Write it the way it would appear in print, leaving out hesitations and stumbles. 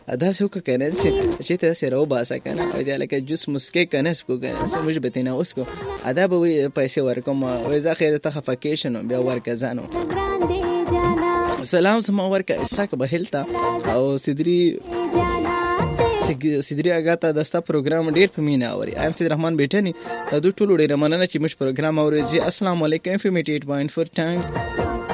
دا څه وکړه کنه چې ته سره وباسه کنه او دا لکه جوس مسکه کنه سکو کنه سمج به نه اوس کو ادا به پیسې ورکوم او زه خیر ته خفکیشن بیا ورکزانو سلام سم ورکه اسحاق بهلتا او سیدری اگاتا دستا پروګرام ډیر په مینا اوري ایم سید رحمان بیٹنی د ټولو ډیر مننه چې مش پروګرام اوري. السلام علیکم FM 88.4 ټایم